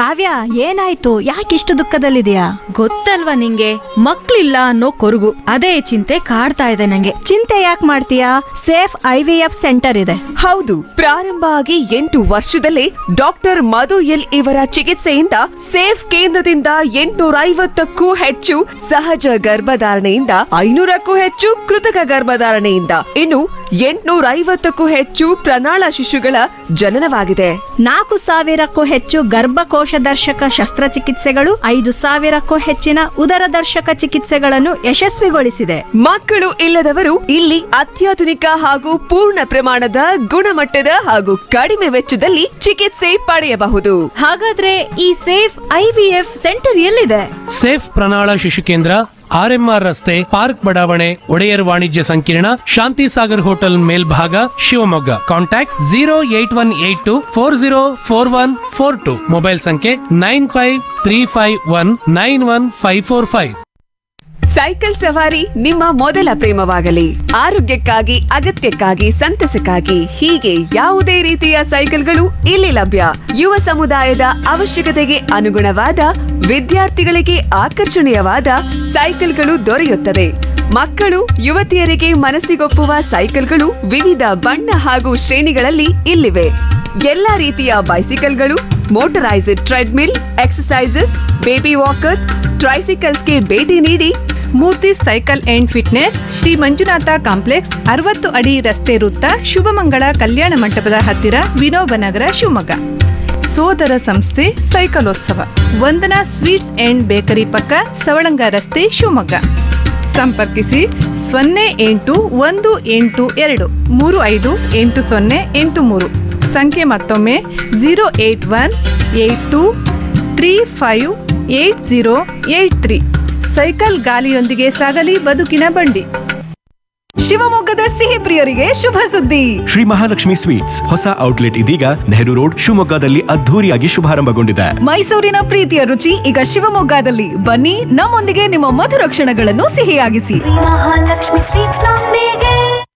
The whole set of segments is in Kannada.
ಕಾವ್ಯ, ಏನಾಯ್ತು? ಯಾಕಿಷ್ಟು ದುಃಖದಲ್ಲಿದೆಯಾ? ಗೊತ್ತಲ್ವಾ ನಿಂಗೆ, ಮಕ್ಳಿಲ್ಲ ಅನ್ನೋ ಕೊರಗು. ಅದೇ ಚಿಂತೆ ಕಾಡ್ತಾ ಇದೆ ನಂಗೆ. ಚಿಂತೆ ಯಾಕೆ ಮಾಡ್ತೀಯಾ? ಸೇಫ್ IVF ಸೆಂಟರ್ ಇದೆ. ಹೌದು, ಪ್ರಾರಂಭ ಆಗಿ 8 ವರ್ಷದಲ್ಲೇ ಡಾಕ್ಟರ್ ಮಧು ಎಲ್ ಇವರ ಚಿಕಿತ್ಸೆಯಿಂದ ಸೇಫ್ ಕೇಂದ್ರದಿಂದ 850ಕ್ಕೂ ಹೆಚ್ಚು ಸಹಜ ಗರ್ಭಧಾರಣೆಯಿಂದ 500ಕ್ಕೂ ಹೆಚ್ಚು ಕೃತಕ ಗರ್ಭಧಾರಣೆಯಿಂದ ಇನ್ನು 850ಕ್ಕೂ ಹೆಚ್ಚು ಪ್ರಣಾಳ ಶಿಶುಗಳ ಜನನವಾಗಿದೆ. 4,000ಕ್ಕೂ ಹೆಚ್ಚು ಗರ್ಭಕೋಶ ದರ್ಶಕ ಶಸ್ತ್ರಚಿಕಿತ್ಸೆಗಳು, 5,000ಕ್ಕೂ ಹೆಚ್ಚಿನ ಉದರ ದರ್ಶಕ ಚಿಕಿತ್ಸೆಗಳನ್ನು ಯಶಸ್ವಿಗೊಳಿಸಿದೆ. ಮಕ್ಕಳು ಇಲ್ಲದವರು ಇಲ್ಲಿ ಅತ್ಯಾಧುನಿಕ ಹಾಗೂ ಪೂರ್ಣ ಪ್ರಮಾಣದ ಗುಣಮಟ್ಟದ ಹಾಗೂ ಕಡಿಮೆ ವೆಚ್ಚದಲ್ಲಿ ಚಿಕಿತ್ಸೆ ಪಡೆಯಬಹುದು. ಹಾಗಾದ್ರೆ ಈ ಸೇಫ್ IVF ಸೆಂಟರ್ ಎಲ್ಲಿದೆ? ಸೇಫ್ ಪ್ರಣಾಳ ಶಿಶು ಕೇಂದ್ರ, RMR ರಸ್ತೆ, ಪಾರ್ಕ್ ಬಡಾವಣೆ, ಒಡೆಯರ್ ವಾಣಿಜ್ಯ ಸಂಕೀರ್ಣ, ಶಾಂತಿ ಸಾಗರ್ ಹೋಟೆಲ್ ಮೇಲ್ಭಾಗ, ಶಿವಮೊಗ್ಗ. ಕಾಂಟ್ಯಾಕ್ಟ್ 08182404142. ಮೊಬೈಲ್ ಸಂಖ್ಯೆ 9535191545. ಸೈಕಲ್ ಸವಾರಿ ನಿಮ್ಮ ಮೊದಲ ಪ್ರೇಮವಾಗಲಿ. ಆರೋಗ್ಯಕ್ಕಾಗಿ, ಅಗತ್ಯಕ್ಕಾಗಿ, ಸಂತಸಕ್ಕಾಗಿ ಹೀಗೆ ಯಾವುದೇ ರೀತಿಯ ಸೈಕಲ್ಗಳು ಇಲ್ಲಿ ಲಭ್ಯ. ಯುವ ಸಮುದಾಯದ ಅವಶ್ಯಕತೆಗೆ ಅನುಗುಣವಾದ, ವಿದ್ಯಾರ್ಥಿಗಳಿಗೆ ಆಕರ್ಷಣೀಯವಾದ ಸೈಕಲ್ಗಳು ದೊರೆಯುತ್ತದೆ. ಮಕ್ಕಳು, ಯುವತಿಯರಿಗೆ ಮನಸ್ಸಿಗೊಪ್ಪುವ ಸೈಕಲ್ಗಳು ವಿವಿಧ ಬಣ್ಣ ಹಾಗೂ ಶ್ರೇಣಿಗಳಲ್ಲಿ ಇಲ್ಲಿವೆ. ಎಲ್ಲಾ ರೀತಿಯ ಬೈಸಿಕಲ್ಗಳು, motorised treadmill, exercises, baby walkers, ಟ್ರೈಸಿಕಲ್ಸ್ಗೆ ಭೇಟಿ ನೀಡಿ. ಮೂರ್ತಿ cycle and fitness, Shri Manjunatha complex, 60 ಅಡಿ ರಸ್ತೆ ವೃತ್ತ, ಶುಭಮಂಗಳ ಕಲ್ಯಾಣ ಮಂಟಪದ ಹತ್ತಿರ, ವಿನೋಬನಗರ, ಶಿವಮೊಗ್ಗ. ಸೋದರ ಸಂಸ್ಥೆ ಸೈಕಲೋತ್ಸವ, ವಂದನಾ ಸ್ವೀಟ್ಸ್ ಅಂಡ್ ಬೇಕರಿ ಪಕ್ಕ, ಸವಳಂಗ ರಸ್ತೆ, ಶಿವಮೊಗ್ಗ. ಸಂಪರ್ಕಿಸಿ 0818235808 ಸಂಖ್ಯೆ ಮತ್ತೊಮ್ಮೆ 08182358083. ಸೈಕಲ್ ಗಾಲಿಯೊಂದಿಗೆ ಸಾಗಲಿ ಬದುಕಿನ ಬಂಡಿ. ಶಿವಮೊಗ್ಗದ ಸಿಹಿ ಪ್ರಿಯರಿಗೆ ಶುಭ ಸುದ್ದಿ. ಶ್ರೀ ಮಹಾಲಕ್ಷ್ಮಿ ಸ್ವೀಟ್ಸ್ ಹೊಸ ಔಟ್ಲೆಟ್ ಇದೀಗ ನೆಹರು ರೋಡ್, ಶಿವಮೊಗ್ಗದಲ್ಲಿ ಅದ್ಧೂರಿಯಾಗಿ ಶುಭಾರಂಭಗೊಂಡಿದೆ. ಮೈಸೂರಿನ ಪ್ರೀತಿಯ ರುಚಿ ಈಗ ಶಿವಮೊಗ್ಗದಲ್ಲಿ. ಬನ್ನಿ, ನಮ್ಮೊಂದಿಗೆ ನಿಮ್ಮ ಮಧುರ ಕ್ಷಣಗಳನ್ನು ಸಿಹಿಯಾಗಿಸಿ. ಮಹಾಲಕ್ಷ್ಮಿ ಸ್ವೀಟ್ಸ್ ನೊಂದಿಗೆ.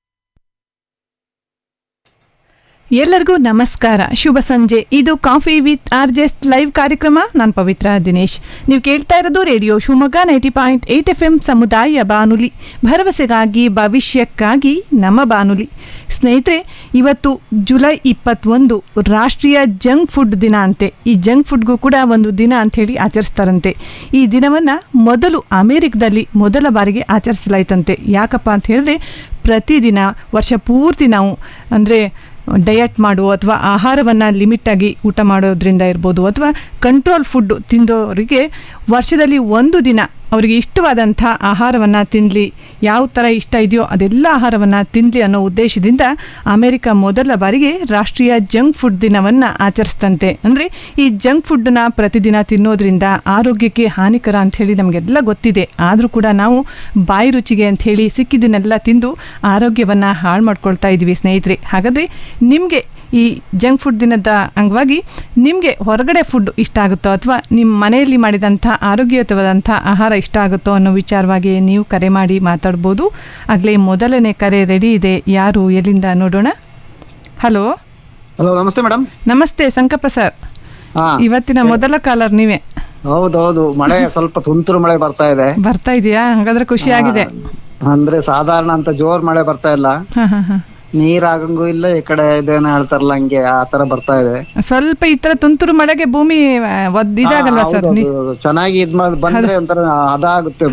ಎಲ್ಲರಿಗೂ ನಮಸ್ಕಾರ, ಶುಭ ಸಂಜೆ. ಇದು ಕಾಫಿ ವಿತ್ RJ ಲೈವ್ ಕಾರ್ಯಕ್ರಮ. ನಾನು ಪವಿತ್ರ ದಿನೇಶ್. ನೀವು ಕೇಳ್ತಾ ಇರೋದು ರೇಡಿಯೋ ಶಿವಮೊಗ್ಗ 90.8 FM ಸಮುದಾಯ ಬಾನುಲಿ, ಭರವಸೆಗಾಗಿ ಭವಿಷ್ಯಕ್ಕಾಗಿ ನಮ್ಮ ಬಾನುಲಿ. ಸ್ನೇಹಿತರೆ, ಇವತ್ತು ಜುಲೈ 21 ರಾಷ್ಟ್ರೀಯ ಜಂಕ್ ಫುಡ್ ದಿನ ಅಂತೆ. ಈ ಜಂಕ್ ಫುಡ್ಗೂ ಕೂಡ ಒಂದು ದಿನ ಅಂಥೇಳಿ ಆಚರಿಸ್ತಾರಂತೆ. ಈ ದಿನವನ್ನು ಮೊದಲು ಅಮೇರಿಕದಲ್ಲಿ ಮೊದಲ ಬಾರಿಗೆ ಆಚರಿಸಲಾಯ್ತಂತೆ. ಯಾಕಪ್ಪ ಅಂತ ಹೇಳಿದ್ರೆ, ಪ್ರತಿದಿನ ವರ್ಷ ಪೂರ್ತಿ ನಾವು ಅಂದರೆ ಡಯಟ್ ಮಾಡುವ ಅಥವಾ ಆಹಾರವನ್ನು ಲಿಮಿಟಾಗಿ ಊಟ ಮಾಡೋದ್ರಿಂದ ಇರ್ಬೋದು, ಅಥವಾ ಕಂಟ್ರೋಲ್ ಫುಡ್ ತಿಂದವರಿಗೆ ವರ್ಷದಲ್ಲಿ ಒಂದು ದಿನ ಅವರಿಗೆ ಇಷ್ಟವಾದಂಥ ಆಹಾರವನ್ನು ತಿನ್ನಲಿ, ಯಾವ ಥರ ಇಷ್ಟ ಇದೆಯೋ ಅದೆಲ್ಲ ಆಹಾರವನ್ನು ತಿನ್ನಲಿ ಅನ್ನೋ ಉದ್ದೇಶದಿಂದ ಅಮೇರಿಕ ಮೊದಲ ಬಾರಿಗೆ ರಾಷ್ಟ್ರೀಯ ಜಂಕ್ ಫುಡ್ ದಿನವನ್ನು ಆಚರಿಸ್ತಂತೆ. ಅಂದರೆ ಈ ಜಂಕ್ ಫುಡ್ಡನ್ನ ಪ್ರತಿದಿನ ತಿನ್ನೋದ್ರಿಂದ ಆರೋಗ್ಯಕ್ಕೆ ಹಾನಿಕರ ಅಂಥೇಳಿ ನಮಗೆಲ್ಲ ಗೊತ್ತಿದೆ. ಆದರೂ ಕೂಡ ನಾವು ಬಾಯಿ ರುಚಿಗೆ ಅಂಥೇಳಿ ಸಿಕ್ಕಿದ್ದನ್ನೆಲ್ಲ ತಿಂದು ಆರೋಗ್ಯವನ್ನು ಹಾಳು ಮಾಡ್ಕೊಳ್ತಾ ಇದ್ದೀವಿ ಸ್ನೇಹಿತರೆ. ಹಾಗಾದರೆ ನಿಮಗೆ ಈ ಜಂಕ್ ಫುಡ್ ದಿನದ ಅಂಗವಾಗಿ ನಿಮಗೆ ಹೊರಗಡೆ ಫುಡ್ ಇಷ್ಟ ಆಗುತ್ತೋ ಅಥವಾ ನಿಮ್ಮ ಮನೆಯಲ್ಲಿ ಮಾಡಿದಂಥ ಆರೋಗ್ಯಯುತವಾದಂಥ ಆಹಾರ ಇಷ್ಟ ಆಗುತ್ತೋ ಅನ್ನೋ ವಿಚಾರವಾಗಿ ನೀವು ಕರೆ ಮಾಡಿ ಮಾತಾಡ್ಬೋದು. ಆಗಲೇ ಮೊದಲನೇ ಕರೆ ರೆಡಿ ಇದೆ. ಯಾರು, ಎಲ್ಲಿಂದ ನೋಡೋಣ? ಹಲೋ. ಹಲೋ, ನಮಸ್ತೆ ಮೇಡಮ್. ನಮಸ್ತೆ ಸಂಕಪ್ಪ ಸರ್. ಇವತ್ತಿನ ಮೊದಲ ಕಾಲರ್ ನೀವೇ? ಹೌದೌದು, ಮಳೆ ಸ್ವಲ್ಪ ತುಂತುರು ಮಳೆ ಬರ್ತಾ ಇದೆಯಾ? ಹಾಗಾದ್ರೆ ಖುಷಿ ಆಗಿದೆ. ಅಂದ್ರೆ ಸಾಧಾರಣ ಅಂತ ಜೋರ್ ಮಳೆ ಬರ್ತಾ ಇಲ್ಲ, ನೀರ್ ಆಗಂಗೂ ಇಲ್ಲ, ಈ ಕಡೆ ಇದೇನ ಹೇಳ್ತಾರಲ್ಲ ಹಂಗೆ ಆ ತರ ಬರ್ತಾ ಇದೆ. ಸ್ವಲ್ಪ ಈ ತರ ತುಂತುರು ಮಳೆಗೆ ಭೂಮಿ ಇದಾಗಲ್ವಾ ಸರ್? ಚೆನ್ನಾಗಿ ಬಂದ್ರೆ ಒಂಥರ ಅದಾಗುತ್ತೆ.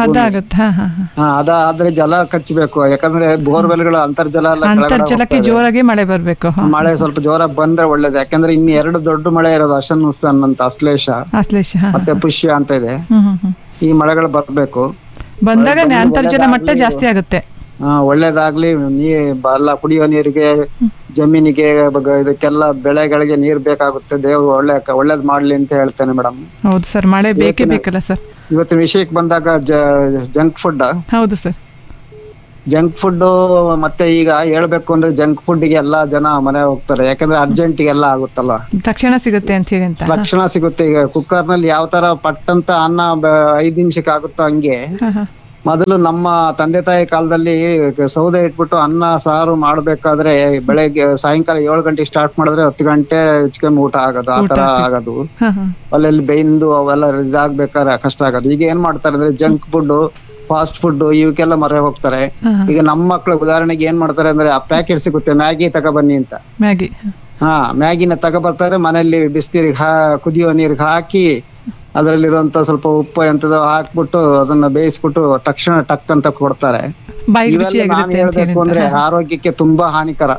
ಅದಾದ್ರೆ ಜಲ ಕಚ್ಚಬೇಕು, ಯಾಕಂದ್ರೆ ಬೋರ್ವೆಲ್ಗಳು ಅಂತರ್ಜಲಕ್ಕೆ ಜೋರಾಗಿ ಮಳೆ ಬರ್ಬೇಕು. ಮಳೆ ಸ್ವಲ್ಪ ಜೋರಾಗಿ ಬಂದ್ರೆ ಒಳ್ಳೇದು. ಯಾಕಂದ್ರೆ ಇನ್ನು 2 ದೊಡ್ಡ ಮಳೆ ಇರೋದು, ಅಶನ್ ಅಂತ ಅಶ್ಲೇಷ ಮತ್ತೆ ಪುಷ್ಯ ಅಂತ ಇದೆ. ಈ ಮಳೆಗಳು ಬರ್ಬೇಕು. ಬಂದಾಗ ಅಂತರ್ಜಲ ಮಟ್ಟ ಜಾಸ್ತಿ ಆಗುತ್ತೆ. ಒಳ್ಳೇದಾಗ್ಲಿ. ಎಲ್ಲ ಕುಡಿಯೋ ನೀರಿಗೆ, ಜಮೀನಿಗೆ, ಇದಕ್ಕೆಲ್ಲ ಬೆಳೆಗಳಿಗೆ ನೀರ್ ಬೇಕಾಗುತ್ತೆ. ದೇವ್ರು ಒಳ್ಳೇದ್ ಮಾಡ್ಲಿ ಅಂತ ಹೇಳ್ತೇನೆ ಮೇಡಮ್. ಹೌದು ಸರ್, ಮಳೆ ಬೇಕೇ ಬೇಕಲ್ಲ ಸರ್. ಇವತ್ತಿನ ವಿಷಯಕ್ಕೆ ಬಂದಾಗ ಜಂಕ್ ಫುಡ್. ಹೌದು ಸರ್, ಜಂಕ್ ಫುಡ್. ಮತ್ತೆ ಈಗ ಹೇಳ್ಬೇಕು ಅಂದ್ರೆ ಜಂಕ್ ಫುಡ್ ಗೆ ಎಲ್ಲಾ ಜನ ಮನೆ ಹೋಗ್ತಾರೆ, ಯಾಕಂದ್ರೆ ಅರ್ಜೆಂಟ್ ಎಲ್ಲ ಆಗುತ್ತಲ್ಲ, ತಕ್ಷಣ ಸಿಗುತ್ತೆ ಅಂತ ಹೇಳಿ. ತಕ್ಷಣ ಸಿಗುತ್ತೆ. ಈಗ ಕುಕ್ಕರ್ ನಲ್ಲಿ ಯಾವ ತರ ಪಟ್ಟಂತ ಅನ್ನ 5 ನಿಮಿಷಕ್ಕೆ ಆಗುತ್ತೋ ಹಂಗೆ ಮೊದಲು ನಮ್ಮ ತಂದೆ ತಾಯಿ ಕಾಲದಲ್ಲಿ ಸೌದೆ ಇಟ್ಬಿಟ್ಟು ಅನ್ನ ಸಾರು ಮಾಡ್ಬೇಕಾದ್ರೆ ಬೆಳಗ್ಗೆ ಸಾಯಂಕಾಲ 7 ಗಂಟೆಗೆ ಸ್ಟಾರ್ಟ್ ಮಾಡಿದ್ರೆ 10 ಗಂಟೆ ಹೆಚ್ಚಿಗೆ ಊಟ ಆಗೋದು, ಆತರ ಆಗೋದು. ಅಲ್ಲೆಲ್ಲಿ ಬೆಂದು ಅವೆಲ್ಲ ಇದಾಗ್ಬೇಕಾದ್ರೆ ಕಷ್ಟ ಆಗೋದು. ಈಗ ಏನ್ ಮಾಡ್ತಾರೆ ಅಂದ್ರೆ ಜಂಕ್ ಫುಡ್, ಫಾಸ್ಟ್ ಫುಡ್ ಇವಕ್ಕೆಲ್ಲ ಮೊರೆ ಹೋಗ್ತಾರೆ. ಈಗ ನಮ್ಮ ಮಕ್ಳು ಉದಾಹರಣೆಗೆ ಏನ್ ಮಾಡ್ತಾರೆ ಅಂದ್ರೆ ಆ ಪ್ಯಾಕೆಟ್ ಸಿಗುತ್ತೆ ಮ್ಯಾಗಿ ತಗೊಬನ್ನಿ ಅಂತ, ಮ್ಯಾಗಿನ ತಗೊಬರ್ತಾರೆ. ಮನೆಯಲ್ಲಿ ಬಿಸಿನೀರಿಗೆ ಕುದಿಯೋ ನೀರಿಗೆ ಹಾಕಿ ಅದ್ರಲ್ಲಿರುವಂತ ಸ್ವಲ್ಪ ಉಪ್ಪು ಎಂತದೋ ಹಾಕ್ಬಿಟ್ಟು ಅದನ್ನ ಬೇಯಿಸ್ಬಿಟ್ಟು ತಕ್ಷಣ ಟಕ್ ಅಂತ ಕೊಡ್ತಾರೆ. ಇವೆಲ್ಲ ನಾನು ಹೇಳ್ಬೇಕು ಅಂದ್ರೆ ಆರೋಗ್ಯಕ್ಕೆ ತುಂಬಾ ಹಾನಿಕರ.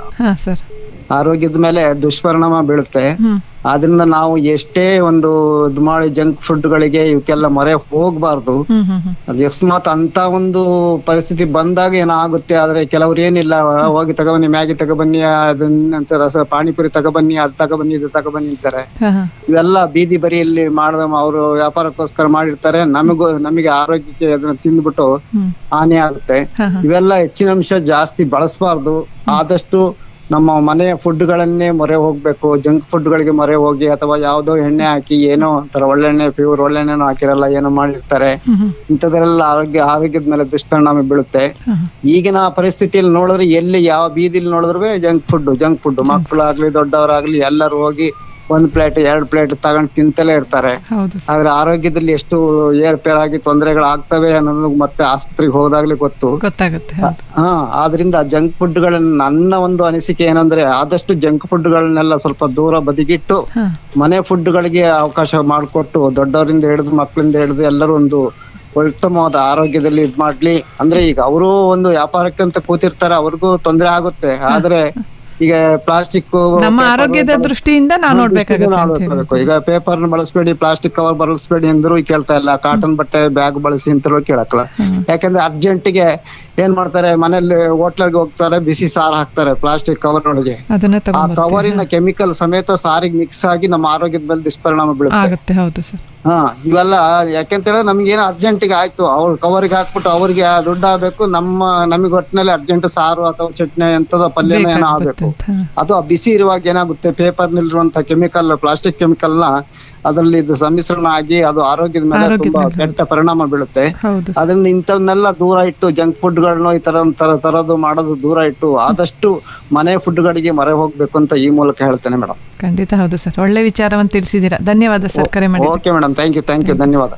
ಆರೋಗ್ಯದ ಮೇಲೆ ದುಷ್ಪರಿಣಾಮ ಬೀಳುತ್ತೆ. ಆದ್ರಿಂದ ನಾವು ಎಷ್ಟೇ ಒಂದು ಇದು ಮಾಡಿ ಜಂಕ್ ಫುಡ್ ಗಳಿಗೆ ಇವಕ್ಕೆಲ್ಲ ಮೊರೆ ಹೋಗ್ಬಾರ್ದು. ಅಕಸ್ಮಾತ್ ಅಂತ ಒಂದು ಪರಿಸ್ಥಿತಿ ಬಂದಾಗ ಏನಾಗುತ್ತೆ, ಆದ್ರೆ ಕೆಲವ್ರು ಏನಿಲ್ಲ, ಹೋಗಿ ತಗೊಬನ್ನಿ ಮ್ಯಾಗಿ ತಗೊಬನ್ನಿ, ಅದನ್ನ ರಸ ಪಾನಿಪುರಿ ತಗೊಬನ್ನಿ, ಅದ್ ತಗೊಬನ್ನಿ, ಇದು ತಗೊಬನ್ನಿ ಅಂತಾರೆ. ಇವೆಲ್ಲ ಬೀದಿ ಬರಿಯಲ್ಲಿ ಮಾಡದ ಅವರು ವ್ಯಾಪಾರಕ್ಕೋಸ್ಕರ ಮಾಡಿರ್ತಾರೆ. ನಮಗೆ ಆರೋಗ್ಯಕ್ಕೆ ಅದನ್ನ ತಿಂದ್ಬಿಟ್ಟು ಹಾನಿ ಆಗುತ್ತೆ. ಇವೆಲ್ಲ ಹೆಚ್ಚಿನ ಅಂಶ ಜಾಸ್ತಿ ಬಳಸಬಾರ್ದು. ಆದಷ್ಟು ನಮ್ಮ ಮನೆಯ ಫುಡ್ ಗಳನ್ನೇ ಮೊರೆ ಹೋಗ್ಬೇಕು. ಜಂಕ್ ಫುಡ್ ಗಳಿಗೆ ಮೊರೆ ಹೋಗಿ ಅಥವಾ ಯಾವ್ದೋ ಎಣ್ಣೆ ಹಾಕಿ ಏನೋ ಒಂಥರ ಒಳ್ಳೆಣ್ಣೆ ಪ್ಯೂರ್ ಒಳ್ಳೆಣ್ಣೆನೂ ಹಾಕಿರಲ್ಲ, ಏನೋ ಮಾಡಿರ್ತಾರೆ. ಇಂಥದ್ರೆಲ್ಲ ಆರೋಗ್ಯದ ಮೇಲೆ ದುಷ್ಪರಿಣಾಮ ಬೀಳುತ್ತೆ. ಈಗಿನ ಪರಿಸ್ಥಿತಿಯಲ್ಲಿ ನೋಡಿದ್ರೆ ಎಲ್ಲಿ ಯಾವ ಬೀದಿಲಿ ನೋಡಿದ್ರು ಜಂಕ್ ಫುಡ್ ಮಕ್ಕಳಾಗ್ಲಿ ದೊಡ್ಡವರಾಗ್ಲಿ ಎಲ್ಲರೂ ಹೋಗಿ 1 ಪ್ಲೇಟ್ 2 ಪ್ಲೇಟ್ ತಗೊಂಡು ತಿಂತಲೇ ಇರ್ತಾರೆ. ಆದ್ರೆ ಆರೋಗ್ಯದಲ್ಲಿ ಎಷ್ಟು ಏರ್ಪೇರ್ ಆಗಿ ತೊಂದರೆಗಳಾಗ್ತವೆ ಅನ್ನೋದು ಮತ್ತೆ ಆಸ್ಪತ್ರೆಗೆ ಹೋದಾಗ್ಲೇ ಗೊತ್ತಾಗುತ್ತೆ. ಆದ್ರಿಂದ ಜಂಕ್ ಫುಡ್ ಗಳನ್ನ ನನ್ನ ಒಂದು ಅನಿಸಿಕೆ ಏನಂದ್ರೆ ಆದಷ್ಟು ಜಂಕ್ ಫುಡ್ ಗಳನ್ನೆಲ್ಲ ಸ್ವಲ್ಪ ದೂರ ಬದಿಗಿಟ್ಟು ಮನೆ ಫುಡ್ ಗಳಿಗೆ ಅವಕಾಶ ಮಾಡಿಕೊಟ್ಟು ದೊಡ್ಡವರಿಂದ ಹಿಡಿದು ಮಕ್ಕಳಿಂದ ಹಿಡಿದು ಎಲ್ಲರೂ ಒಂದು ಉತ್ತಮವಾದ ಆರೋಗ್ಯದಲ್ಲಿ ಇದ್ ಮಾಡ್ಲಿ. ಅಂದ್ರೆ ಈಗ ಅವರು ಒಂದು ವ್ಯಾಪಾರಕ್ಕೆ ಅಂತ ಕೂತಿರ್ತಾರೆ, ಅವ್ರಿಗೂ ತೊಂದರೆ ಆಗುತ್ತೆ. ಆದ್ರೆ ಈಗ ಪ್ಲಾಸ್ಟಿಕ್ ನಮ್ಮ ಆರೋಗ್ಯದ ದೃಷ್ಟಿಯಿಂದ ನಾವು ನೋಡ್ಬೇಕಾಗುತ್ತೆ. ಈಗ ಪೇಪರ್ ಬಳಸಬೇಡಿ, ಪ್ಲಾಸ್ಟಿಕ್ ಕವರ್ ಬಳಸಬೇಡಿ ಅಂದ್ರು ಕೇಳ್ತಾ ಇಲ್ಲ. ಕಾಟನ್ ಬಟ್ಟೆ ಬ್ಯಾಗ್ ಬಳಸಿ ಅಂತಲೂ ಕೇಳಕ್ಕಲ್ಲ. ಯಾಕಂದ್ರೆ ಅರ್ಜೆಂಟಿಗೆ ಏನ್ ಮಾಡ್ತಾರೆ, ಮನೇಲಿ ಹೋಟ್ಲರ್ಗೆ ಹೋಗ್ತಾರೆ, ಬಿಸಿ ಸಾರು ಹಾಕ್ತಾರೆ ಪ್ಲಾಸ್ಟಿಕ್ ಕವರ್ ಒಳಗೆ. ಆ ಕವರಿನ ಕೆಮಿಕಲ್ ಸಮೇತ ಸಾರಿಗೆ ಮಿಕ್ಸ್ ಆಗಿ ನಮ್ಮ ಆರೋಗ್ಯದ ಮೇಲೆ ದುಷ್ಪರಿಣಾಮ ಬೀಳುತ್ತೆ. ಇವೆಲ್ಲ ಯಾಕೆಂತ ಹೇಳಿದ್ರೆ ನಮ್ಗೆ ಏನೋ ಅರ್ಜೆಂಟಿಗೆ ಆಯ್ತು, ಅವ್ರ ಕವರ್ಗೆ ಹಾಕ್ಬಿಟ್ಟು ಅವ್ರಿಗೆ ದುಡ್ಡು ಆಗ್ಬೇಕು, ನಮಗೆ ಒಟ್ಟಿನಲ್ಲಿ ಅರ್ಜೆಂಟ್ ಸಾರು ಅಥವಾ ಚಟ್ನಿ ಎಂತದ ಪಲ್ಯನ ಏನೋ ಆಗ್ಬೇಕು. ಅದು ಆ ಬಿಸಿ ಇರುವಾಗ ಏನಾಗುತ್ತೆ, ಪೇಪರ್ ನಲ್ಲಿರುವಂತ ಕೆಮಿಕಲ್, ಪ್ಲಾಸ್ಟಿಕ್ ಕೆಮಿಕಲ್ ನ ಅದರಲ್ಲಿ ಇದು ಸಮ್ಮಿಶ್ರಣ ಆಗಿ ಅದು ಆರೋಗ್ಯದ ಮೇಲೆ ತುಂಬಾ ಕೆಟ್ಟ ಪರಿಣಾಮ ಬೀಳುತ್ತೆ. ಅದರಿಂದ ಇಂಥವನ್ನೆಲ್ಲ ದೂರ ಇಟ್ಟು ಜಂಕ್ ಫುಡ್ ಗಳನ್ನ ಈ ತರದ್ದು ಮಾಡೋದು ದೂರ ಇಟ್ಟು ಆದಷ್ಟು ಮನೆ ಫುಡ್ ಗಳಿಗೆ ಮೊರೆ ಹೋಗ್ಬೇಕು ಅಂತ ಈ ಮೂಲಕ ಹೇಳ್ತೇನೆ ಮೇಡಮ್. ಖಂಡಿತ ಹೌದು ಸರ್, ಒಳ್ಳೆ ವಿಚಾರವನ್ನು ತಿಳಿಸಿದ್ದೀರಾ. ಧನ್ಯವಾದ ಸರ್ ಕರೆ ಮಾಡಿ. ಓಕೆ ಮೇಡಮ್, ಥ್ಯಾಂಕ್ ಯು ಧನ್ಯವಾದ.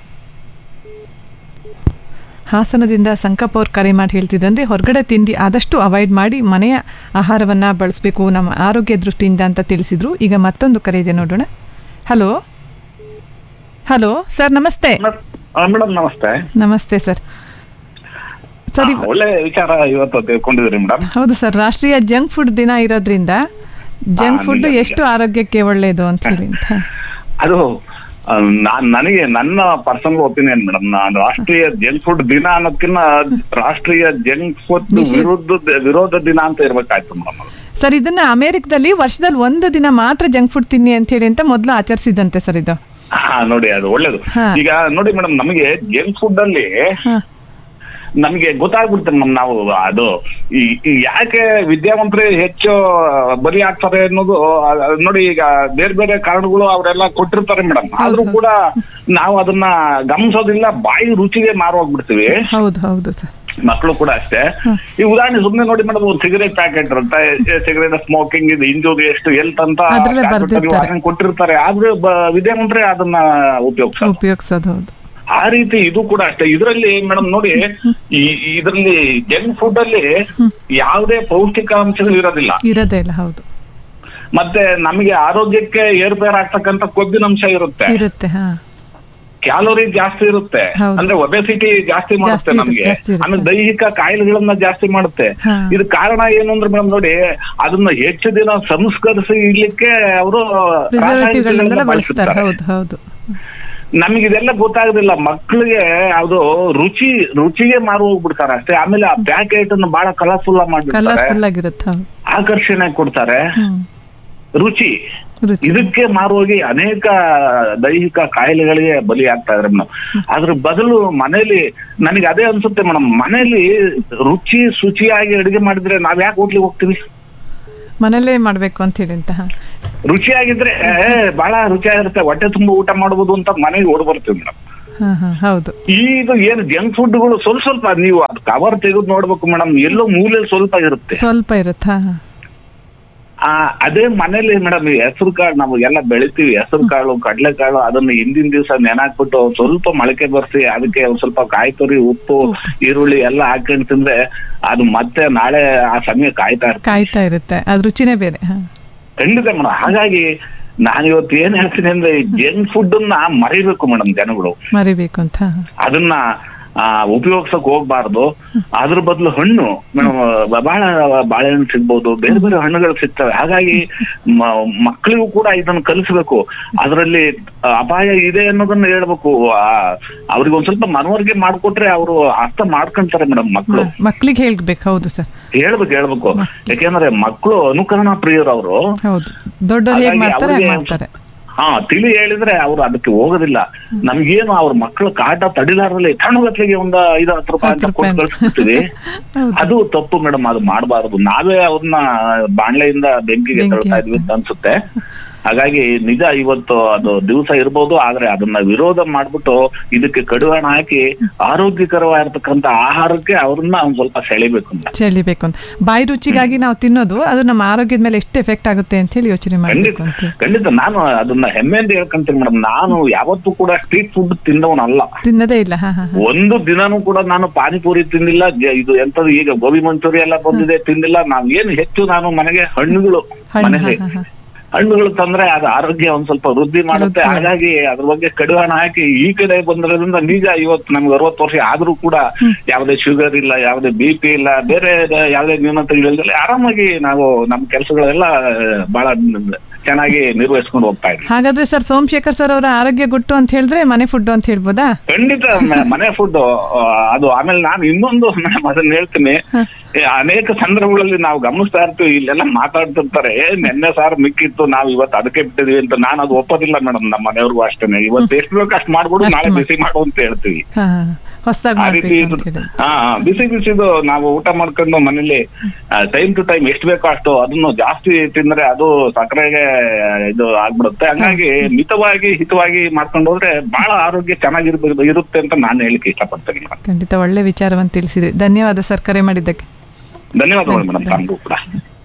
ಹಾಸನದಿಂದ ಸಂಕಪ್ಪ ಅವ್ರು ಕರೆ ಮಾಡಿ ಹೇಳ್ತಿದ್ರಂದ್ರೆ ಹೊರಗಡೆ ತಿಂಡಿ ಆದಷ್ಟು ಅವಾಯ್ಡ್ ಮಾಡಿ ಮನೆಯ ಆಹಾರವನ್ನು ಬಳಸಬೇಕು ನಮ್ಮ ಆರೋಗ್ಯ ದೃಷ್ಟಿಯಿಂದ ಅಂತ ತಿಳಿಸಿದ್ರು. ಈಗ ಮತ್ತೊಂದು ಕರೆ ಇದೆ ನೋಡೋಣ. ಹಲೋ ಸರ್, ನಮಸ್ತೆ. ಮೇಡಮ್ ನಮಸ್ತೆ. ನಮಸ್ತೆ ಸರ್. ಸರಿ, ಒಳ್ಳೆ ವಿಚಾರ ಇವತ್ತು ತಿಳ್ಕೊಂಡಿದ್ರಿ ಮೇಡಮ್. ಹೌದು ಸರ್, ರಾಷ್ಟ್ರೀಯ ಜಂಕ್ ಫುಡ್ ದಿನ ಇರೋದ್ರಿಂದ ಜಂಕ್ ಫುಡ್ ಎಷ್ಟು ಆರೋಗ್ಯಕ್ಕೆ ಒಳ್ಳೆಯದು ಅಂತ ಹೇಳಿ ಅದು ನನಗೆ ನನ್ನ ಪರ್ಸನಲ್ ಒಪಿನಿಯನ್ ಮೇಡಮ್. ನಾನು ರಾಷ್ಟ್ರೀಯ ಜಂಕ್ ಫುಡ್ ದಿನ ಅನ್ನೋದಕ್ಕಿಂತ ರಾಷ್ಟ್ರೀಯ ಜಂಕ್ ಫುಡ್ ವಿರೋಧ ದಿನ ಅಂತ ಇರ್ಬೇಕಾಯ್ತು ಮೇಡಮ್. ಸರ್, ಇದನ್ನ ಅಮೆರಿಕದಲ್ಲಿ ವರ್ಷದಲ್ಲಿ 1 ದಿನ ಮಾತ್ರ ಜಂಕ್ ಫುಡ್ ತಿನ್ನಿ ಅಂತ ಹೇಳಿ ಅಂತ ಮೊದಲು ಆಚರಿಸಿದಂತೆ ಸರ್ ಇದು. ನೋಡಿ, ಅದು ಒಳ್ಳೇದು. ಈಗ ನೋಡಿ ಮೇಡಮ್, ನಮಗೆ ಜಂಕ್ ಫುಡ್ ಅಲ್ಲಿ ನಮ್ಗೆ ಗೊತ್ತಾಗ್ಬಿಡ್ತೇವೆ ಮೇಡಮ್. ನಾವು ಅದು ಯಾಕೆ ವಿದ್ಯಾವಂತರೇ ಹೆಚ್ಚು ಬಲಿ ಆಗ್ತಾರೆ ಅನ್ನೋದು ನೋಡಿ. ಈಗ ಬೇರೆ ಬೇರೆ ಕಾರಣಗಳು ಅವರೆಲ್ಲ ಕೊಟ್ಟಿರ್ತಾರೆ ಮೇಡಮ್. ಆದ್ರೂ ಕೂಡ ನಾವು ಅದನ್ನ ಗಮನಿಸೋದಿಲ್ಲ, ಬಾಯಿ ರುಚಿಗೆ ಮಾರೋಗ್ಬಿಡ್ತೀವಿ. ಮಕ್ಕಳು ಕೂಡ ಅಷ್ಟೇ. ಈ ಉದಾಹರಣೆ ಸುಮ್ಮನೆ ನೋಡಿ ಮೇಡಮ್, ಒಂದು ಸಿಗರೇಟ್ ಪ್ಯಾಕೆಟ್ ಇರುತ್ತೆ, ಸಿಗರೇಟ್ ಸ್ಮೋಕಿಂಗ್ ಇದು ಇಂಜುರಿ ಎಷ್ಟು ಹೆಲ್ತ್ ಅಂತ ಕೊಟ್ಟಿರ್ತಾರೆ. ಆದ್ರೆ ವಿದ್ಯಾವಂತರೇ ಅದನ್ನ ಉಪಯೋಗಿಸೋದು. ಆ ರೀತಿ ಇದು ಕೂಡ ಅಷ್ಟೇ. ಇದರಲ್ಲಿ ಮೇಡಮ್ ನೋಡಿ, ಇದರಲ್ಲಿ ಜಂಕ್ ಫುಡ್ ಅಲ್ಲಿ ಯಾವುದೇ ಪೌಷ್ಟಿಕಾಂಶಗಳು ಇರೋದಿಲ್ಲ. ಹೌದು. ಮತ್ತೆ ನಮಗೆ ಆರೋಗ್ಯಕ್ಕೆ ಏರ್ಪೇರ್ ಆಗ್ತಕ್ಕಂಥ ಕೊಬ್ಬಿನಂಶ ಇರುತ್ತೆ. ಕ್ಯಾಲೋರಿ ಜಾಸ್ತಿ ಇರುತ್ತೆ. ಅಂದ್ರೆ ಒಬೆಸಿಟಿ ಜಾಸ್ತಿ ಮಾಡುತ್ತೆ ನಮ್ಗೆ. ಆಮೇಲೆ ದೈಹಿಕ ಕಾಯಿಲೆಗಳನ್ನ ಜಾಸ್ತಿ ಮಾಡುತ್ತೆ. ಇದು ಕಾರಣ ಏನು ಅಂದ್ರೆ ಮೇಡಮ್ ನೋಡಿ, ಅದನ್ನ ಹೆಚ್ಚು ದಿನ ಸಂಸ್ಕರಿಸಿ ಇಡ್ಲಿಕ್ಕೆ ಅವರು ನಮಗಿದೆಲ್ಲ ಗೊತ್ತಾಗುದಿಲ್ಲ. ಮಕ್ಕಳಿಗೆ ಅದು ರುಚಿಗೆ ಮಾರು ಹೋಗ್ಬಿಡ್ತಾರೆ ಅಷ್ಟೇ. ಆಮೇಲೆ ಆ ಪ್ಯಾಕೆಟ್ ಅನ್ನು ಬಹಳ ಕಲರ್ಫುಲ್ ಮಾಡಿಬಿಡ್ತಾರೆ, ಆಕರ್ಷಣೆ ಕೊಡ್ತಾರೆ. ರುಚಿ ಇದಕ್ಕೆ ಮಾರುವಾಗಿ ಅನೇಕ ದೈಹಿಕ ಕಾಯಿಲೆಗಳಿಗೆ ಬಲಿ ಆಗ್ತಾ ಇದ್ರೆ ಮೇಡಮ್. ಅದ್ರ ಬದಲು ಮನೇಲಿ ನನಗೆ ಅದೇ ಅನ್ಸುತ್ತೆ ಮೇಡಮ್, ಮನೇಲಿ ಶುಚಿಯಾಗಿ ಅಡುಗೆ ಮಾಡಿದ್ರೆ ನಾವ್ ಯಾಕೆ ಹೋಟ್ಲಿಗೆ ಹೋಗ್ತೀವಿ? ಮನೇಲೇ ಮಾಡ್ಬೇಕು ಅಂತ ಹೇಳಿ ರುಚಿಯಾಗಿದ್ರೆ ಬಹಳ ರುಚಿಯಾಗಿರುತ್ತೆ, ಹೊಟ್ಟೆ ತುಂಬ ಊಟ ಮಾಡ್ಬೋದು ಅಂತ ಮನೆಗೆ ಓಡ್ ಬರ್ತೀವಿ ಮೇಡಮ್. ಹೌದು. ಇದು ಏನು ಜಂಕ್ ಫುಡ್ಗಳು ಸ್ವಲ್ಪ ನೀವು ಅದು ಕವರ್ ತೆಗೆದು ನೋಡ್ಬೇಕು ಮೇಡಮ್, ಎಲ್ಲೋ ಮೂಲೆಯಲ್ಲಿ ಸ್ವಲ್ಪ ಇರುತ್ತೆ. ಅದೇ ಮನೇಲಿ ಮೇಡಮ್ ಹೆಸರು ಕಾಳು ನಾವು ಎಲ್ಲ ಬೆಳಿತೀವಿ, ಹೆಸರು ಕಾಳು ಕಡಲೆಕಾಳು ಅದನ್ನ ಹಿಂದಿನ ದಿವಸ ನೆನಾಕ್ಬಿಟ್ಟು ಸ್ವಲ್ಪ ಮೊಳಕೆ ಬರ್ಸಿ ಅದಕ್ಕೆ ಒಂದ್ ಸ್ವಲ್ಪ ಕಾಯಿ ತುರಿ ಉಪ್ಪು ಈರುಳ್ಳಿ ಎಲ್ಲ ಹಾಕೊಂಡು ತಿಂದ್ರೆ ಅದು ಮತ್ತೆ ನಾಳೆ ಆ ಸಮಯ ಕಾಯ್ತಾ ಇರುತ್ತೆ, ಅದ್ ರುಚಿನೇ ಬೇರೆ. ಖಂಡಿತ ಮೇಡಮ್. ಹಾಗಾಗಿ ನಾನು ಇವತ್ತು ಏನ್ ಹೇಳ್ತೀನಿ ಅಂದ್ರೆ ಜಂಕ್ ಫುಡ್ ಮರಿಬೇಕು ಮೇಡಮ್, ಜನಗಳು ಮರಿಬೇಕು ಅಂತ ಅದನ್ನ ಉಪಯೋಗಿಸಕ್ ಹೋಗ್ಬಾರ್ದು. ಅದ್ರ ಬದಲು ಹಣ್ಣು ಮೇಡಮ್, ಬಹಳ ಬಾಳೆಹಣ್ಣು ಸಿಗ್ಬೋದು, ಬೇರೆ ಬೇರೆ ಹಣ್ಣುಗಳು ಸಿಗ್ತವೆ. ಹಾಗಾಗಿ ಮಕ್ಕಳಿಗೂ ಕೂಡ ಇದನ್ನ ಕಲಿಸ್ಬೇಕು, ಅದರಲ್ಲಿ ಅಪಾಯ ಇದೆ ಅನ್ನೋದನ್ನ ಹೇಳ್ಬೇಕು. ಅವ್ರಿಗೆ ಒಂದ್ ಸ್ವಲ್ಪ ಮನವರಿಕೆ ಮಾಡ್ಕೊಟ್ರೆ ಅವರು ಅರ್ಥ ಮಾಡ್ಕೊಂತಾರೆ ಮೇಡಮ್. ಮಕ್ಳಿಗೆ ಹೇಳ್ಬೇಕು. ಹೌದು ಸರ್, ಹೇಳ್ಬೇಕು. ಯಾಕೆಂದ್ರೆ ಮಕ್ಕಳು ಅನುಕರಣ ಪ್ರಿಯರು ಅವರು. ದೊಡ್ಡವರು ತಿಳಿ ಹೇಳಿದ್ರೆ ಅವ್ರು ಅದಕ್ಕೆ ಹೋಗೋದಿಲ್ಲ. ನಮ್ಗೇನು ಅವ್ರ ಮಕ್ಕಳ ಕಾಟ ತಡಿಲಾರದಲ್ಲಿ ತಣ್ಣಗತ್ಲಿಗೆ ಒಂದು 5-10 ರೂಪಾಯಿ ಅಂತ ಕೊಟ್ಟು ಕಳಿಸ್ಬಿಡ್ತೀವಿ. ಅದು ತಪ್ಪು ಮೇಡಮ್, ಅದು ಮಾಡಬಾರದು. ನಾವೇ ಅವ್ರನ್ನ ಬಾಣ್ಲೆಯಿಂದ ಬೆಂಕಿಗೆ ತಳ್ತಾ ಇದ್ವಿ ಅಂತ ಅನ್ಸುತ್ತೆ. ಹಾಗಾಗಿ ನಿಜ ಇವತ್ತು ಅದು ದಿವಸ ಇರ್ಬೋದು, ಆದ್ರೆ ಅದನ್ನ ವಿರೋಧ ಮಾಡ್ಬಿಟ್ಟು ಇದಕ್ಕೆ ಕಡಿವಾಣ ಹಾಕಿ ಆರೋಗ್ಯಕರವಾಗಿರ್ತಕ್ಕಂಥ ಆಹಾರಕ್ಕೆ ಅವ್ರನ್ನ ಒಂದ್ ಸ್ವಲ್ಪ ಸೆಳಿಬೇಕು ಅಂತ. ಬಾಯಿ ರುಚಿಗಾಗಿ ನಾವು ತಿನ್ನೋದು ಅದು ನಮ್ಮ ಆರೋಗ್ಯದ ಮೇಲೆ ಎಷ್ಟು ಎಫೆಕ್ಟ್ ಆಗುತ್ತೆ ಅಂತ ಹೇಳಿ ಯೋಚನೆ ಮಾಡಬೇಕು. ಖಂಡಿತ ನಾನು ಅದನ್ನ ಹೆಮ್ಮೆಯಿಂದ ಹೇಳ್ಕೊಂತೀನಿ ಮೇಡಮ್. ನಾನು ಯಾವತ್ತೂ ಕೂಡ ಸ್ಟ್ರೀಟ್ ಫುಡ್ ತಿನ್ನೋದೇ ಇಲ್ಲ. ಒಂದು ದಿನಾನೂ ಕೂಡ ನಾನು ಪಾನಿಪುರಿ ತಿಂದಿಲ್ಲ. ಇದು ಎಂತದ್ದು ಈಗ ಗೋಬಿ ಮಂಚೂರಿ ಎಲ್ಲ ಬಂದಿದೆ, ತಿಂದಿಲ್ಲ. ನಾವ್ ಏನು ಹೆಚ್ಚು ನಾನು ಮನೆಗೆ ಹಣ್ಣುಗಳು ತಂದ್ರೆ ಅದು ಆರೋಗ್ಯ ಒಂದ್ ಸ್ವಲ್ಪ ವೃದ್ಧಿ ಮಾಡುತ್ತೆ. ಹಾಗಾಗಿ ಅದ್ರ ಬಗ್ಗೆ ಕಡಿವಾಣ ಹಾಕಿ ಈ ಕಡೆ ಬಂದಿರೋದ್ರಿಂದ ನಿಜ ಇವತ್ತು ನಮ್ಗೆ 60 ವರ್ಷ ಆದ್ರೂ ಕೂಡ ಯಾವುದೇ ಶುಗರ್ ಇಲ್ಲ, ಯಾವುದೇ BP ಇಲ್ಲ, ಬೇರೆ ಯಾವುದೇ ನ್ಯೂನತೆಗಳಿಲ್ಲ. ಆರಾಮಾಗಿ ನಾವು ನಮ್ ಕೆಲಸಗಳೆಲ್ಲ ಬಹಳ ಚೆನ್ನಾಗಿ ನಿರ್ವಹಿಸ್ಕೊಂಡು ಹೋಗ್ತಾ ಇದ್ವಿ. ಹಾಗಾದ್ರೆ ಸರ್ ಸೋಮಶೇಖರ್ ಸರ್ ಅವರ ಆರೋಗ್ಯ ಗುಟ್ಟು ಅಂತ ಹೇಳಿದ್ರೆ ಮನೆ ಫುಡ್ ಅಂತ ಹೇಳ್ಬೋದಾ? ಖಂಡಿತ ಮನೆ ಫುಡ್ ಅದು. ಆಮೇಲೆ ನಾನು ಇನ್ನೊಂದು ಅದನ್ನ ಹೇಳ್ತೀನಿ, ಅನೇಕ ಸಂದರ್ಭಗಳಲ್ಲಿ ನಾವು ಗಮನಿಸ್ತಾ ಇರ್ತೀವಿ, ಇಲ್ಲೆಲ್ಲ ಮಾತಾಡ್ತಿರ್ತಾರೆ ನೆನ್ನೆ ಸಾರ್ ಮಿಕ್ಕಿತ್ತು ನಾವ್ ಇವತ್ತು ಅದಕ್ಕೆ ಬಿಟ್ಟಿದೀವಿ ಅಂತ. ನಾನು ಅದು ಒಪ್ಪೋದಿಲ್ಲ ಮೇಡಮ್. ನಮ್ಮ ಮನೆಯವ್ರಿಗೂ ಅಷ್ಟೇನೆ, ಇವತ್ತು ಎಷ್ಟು ಬೇಕು ಅಷ್ಟು ಮಾಡ್ಬಿಡು, ನಾಳೆ ಬಿಸಿ ಮಾಡು ಅಂತ ಹೇಳ್ತೀವಿ. ಆ ರೀತಿ ಬಿಸಿದು ನಾವು ಊಟ ಮಾಡ್ಕೊಂಡು ಮನೇಲಿ ಟೈಮ್ ಟು ಟೈಮ್ ಎಷ್ಟು ಬೇಕೋ ಅಷ್ಟು, ಅದನ್ನು ಜಾಸ್ತಿ ತಿಂದ್ರೆ ಅದು ಸಕ್ಕರೆಗೆ ಇದು ಆಗ್ಬಿಡುತ್ತೆ. ಹಂಗಾಗಿ ಮಿತವಾಗಿ ಹಿತವಾಗಿ ಮಾಡ್ಕೊಂಡು ಹೋದ್ರೆ ಬಹಳ ಆರೋಗ್ಯ ಇರುತ್ತೆ ಅಂತ ನಾನು ಹೇಳಿಕ್ಕೆ ಇಷ್ಟಪಡ್ತೇನೆ. ಖಂಡಿತ ಒಳ್ಳೆ ವಿಚಾರವನ್ನು ತಿಳಿಸಿದ್ರಿ. ಧನ್ಯವಾದ ಸರ್ ಕರೆ ಮಾಡಿದ್ದಕ್ಕೆ. ಧನ್ಯವಾದಗಳು ಮೇಡಮ್. ತಮಗೂ ಕೂಡ.